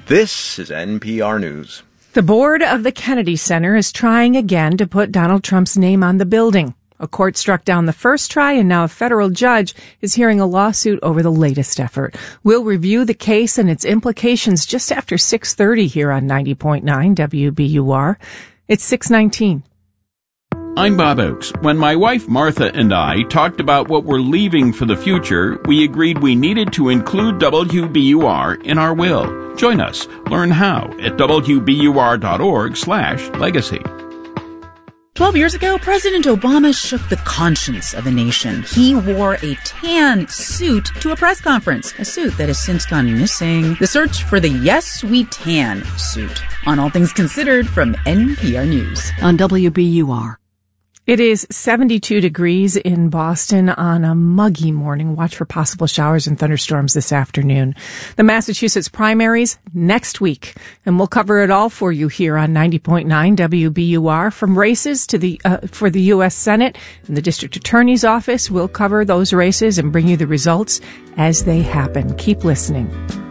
This is NPR News. The board of the Kennedy Center is trying again to put Donald Trump's name on the building. A court struck down the first try, and now a federal judge is hearing a lawsuit over the latest effort. We'll review the case and its implications just after 6:30 here on 90.9 WBUR. It's 6:19. I'm Bob Oakes. When my wife Martha and I talked about what we're leaving for the future, we agreed we needed to include WBUR in our will. Join us. Learn how at WBUR.org/legacy. 12 years ago, President Obama shook the conscience of a nation. He wore a tan suit to a press conference, a suit that has since gone missing. The search for the Yes We Tan suit on All Things Considered from NPR News. On WBUR. It is 72 degrees in Boston on a muggy morning. Watch for possible showers and thunderstorms this afternoon. The Massachusetts primaries next week, and we'll cover it all for you here on 90.9 WBUR. From races to for the U.S. Senate and the District Attorney's Office, we'll cover those races and bring you the results as they happen. Keep listening.